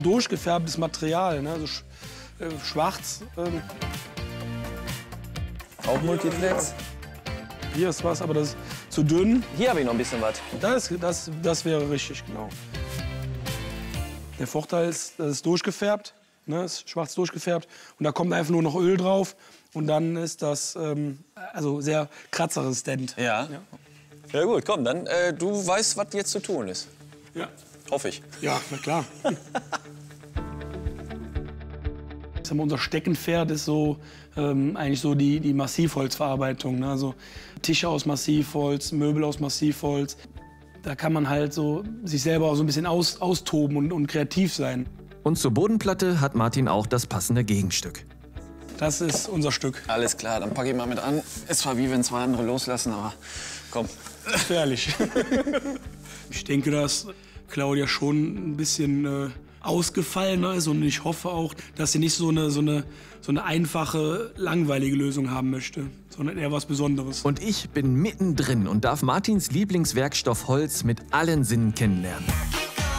Durchgefärbtes Material, ne? Also schwarz. Auch Multiflex? Hier ist was, aber das ist zu dünn. Hier habe ich noch ein bisschen was. Das wäre richtig, genau. Der Vorteil ist, das ist durchgefärbt, ne? Ist schwarz durchgefärbt. Und da kommt einfach nur noch Öl drauf. Und dann ist das also sehr kratzresistent. Ja. Ja gut, komm, dann du weißt, was jetzt zu tun ist. Ja. Hoffe ich. Ja, na klar. Ich sag mal, unser Steckenpferd ist so eigentlich so die Massivholzverarbeitung. Ne? Also Tische aus Massivholz, Möbel aus Massivholz. Da kann man halt so sich selber auch so ein bisschen austoben und kreativ sein. Und zur Bodenplatte hat Martin auch das passende Gegenstück. Das ist unser Stück. Alles klar, dann packe ich mal mit an. Ist zwar wie wenn zwei andere loslassen, aber komm. Gefährlich. Ich denke, dass Claudia schon ein bisschen ausgefallener ist und ich hoffe auch, dass sie nicht so eine einfache, langweilige Lösung haben möchte, sondern eher was Besonderes. Und ich bin mittendrin und darf Martins Lieblingswerkstoff Holz mit allen Sinnen kennenlernen.